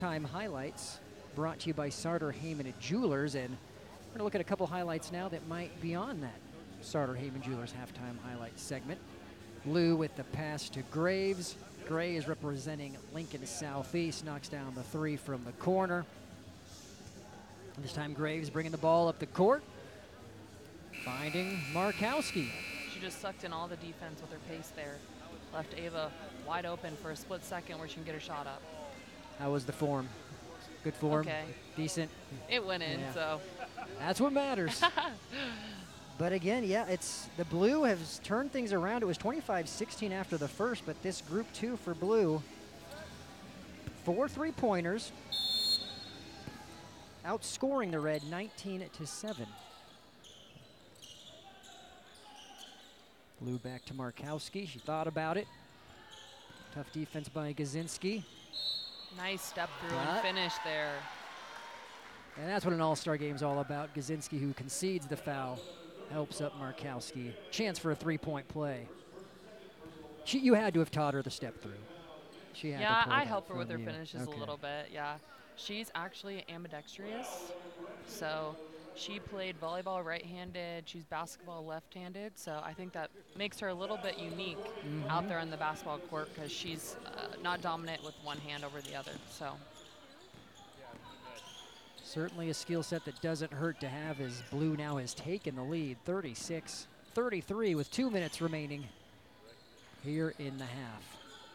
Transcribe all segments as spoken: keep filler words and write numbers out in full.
Time highlights brought to you by Sartor Heyman and Jewelers, and we're going to look at a couple highlights now that might be on that Sartor Heyman Jewelers halftime highlights segment. Lou with the pass to Graves. Gray is representing Lincoln Southeast, knocks down the three from the corner. And this time Graves bringing the ball up the court, finding Markowski. She just sucked in all the defense with her pace there. Left Ava wide open for a split second where she can get her shot up. How was the form? Good form? Okay. Decent? It went in, Yeah. so. That's what matters. But again, yeah, it's the Blue has turned things around. It was twenty-five sixteen after the first, but this group two for Blue, four three-pointers, outscoring the Red nineteen to seven. Blue back to Markowski. She thought about it. Tough defense by Gazinski. Nice step through But- and finish there. And that's what an all-star game is all about. Gazinski, who concedes the foul, helps up Markowski. Chance for a three-point play. She, you had to have taught her the step through. She had to Yeah, pull I that help her with her from you. finishes Okay. a little bit, yeah. She's actually ambidextrous, so she played volleyball right-handed, she's basketball left-handed, so I think that makes her a little bit unique out Mhm. there on the basketball court because she's uh, not dominant with one hand over the other, so. Certainly a skill set that doesn't hurt to have, as Blue now has taken the lead, thirty-six thirty-three with two minutes remaining here in the half.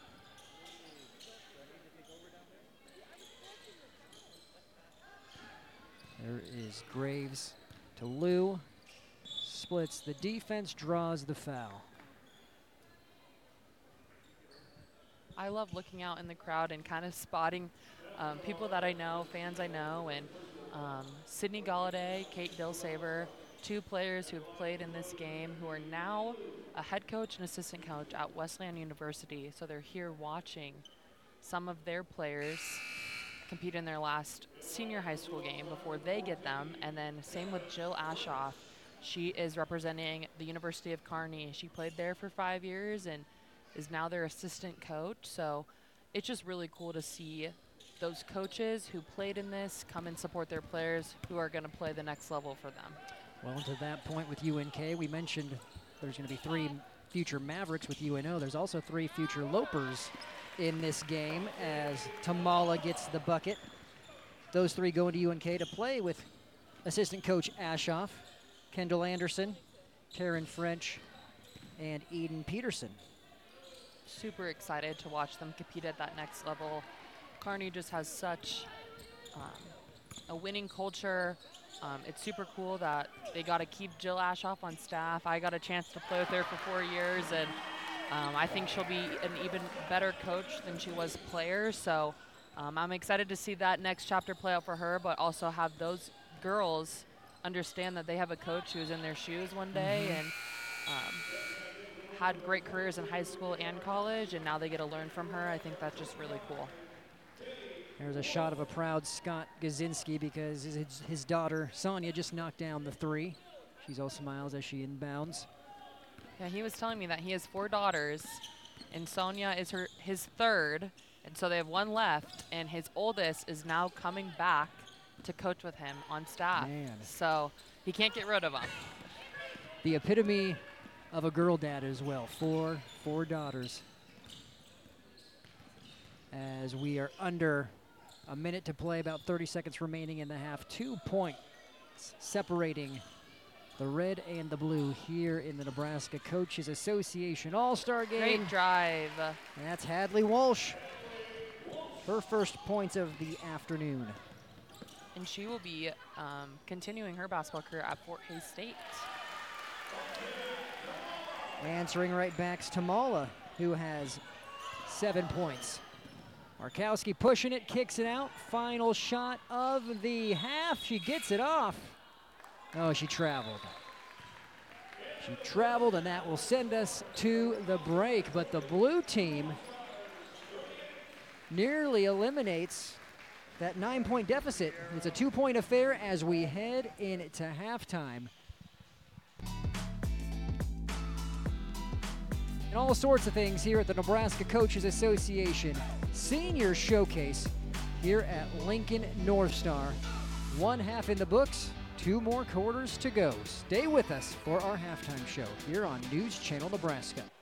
There is Graves to Lou. Splits the defense, draws the foul. I love looking out in the crowd and kind of spotting um, people that I know, fans I know, and um, Sydney Galladay, Kate Dilsaver, two players who have played in this game who are now a head coach and assistant coach at Wesleyan University. So they're here watching some of their players compete in their last senior high school game before they get them. And then same with Jill Ashoff. She is representing the University of Kearney. She played there for five years and is now their assistant coach. So it's just really cool to see those coaches who played in this come and support their players who are going to play the next level for them. Well, to that point with U N K, we mentioned there's going to be three future Mavericks with U N O. There's also three future Lopers in this game as Tamala gets the bucket. Those three go into U N K to play with assistant coach Ashoff, Kendall Anderson, Taryn French, and Eden Peterson. Super excited to watch them compete at that next level. Kearney just has such um, a winning culture. Um, it's super cool that they got to keep Jill Ashoff on staff. I got a chance to play with her for four years, and um, I think she'll be an even better coach than she was player. So um, I'm excited to see that next chapter play out for her, but also have those girls understand that they have a coach who's in their shoes one day Mhm. and um, had great careers in high school and college, and now they get to learn from her. I think that's just really cool. There's a shot of a proud Scott Gazinski because his, his daughter, Sonia, just knocked down the three. She's all smiles as she inbounds. Yeah, he was telling me that he has four daughters, and Sonia is her his third, and so they have one left, and his oldest is now coming back to coach with him on staff. Man. So he can't get rid of him. The epitome of a girl dad as well. Four, four daughters. As we are under a minute to play, about thirty seconds remaining in the half. Two points separating the red and the blue here in the Nebraska Coaches Association All-Star Game. Great drive. And that's Hadley Walsh. Her first points of the afternoon. And she will be um, continuing her basketball career at Fort Hays State. Answering right back's Tamala, who has seven points. Markowski pushing it, kicks it out. Final shot of the half. She gets it off. Oh, she traveled. She traveled, and that will send us to the break. But the blue team nearly eliminates that nine-point deficit. It's a two-point affair as we head into halftime. And all sorts of things here at the Nebraska Coaches Association Senior Showcase here at Lincoln North Star. One half in the books, two more quarters to go. Stay with us for our halftime show here on News Channel Nebraska.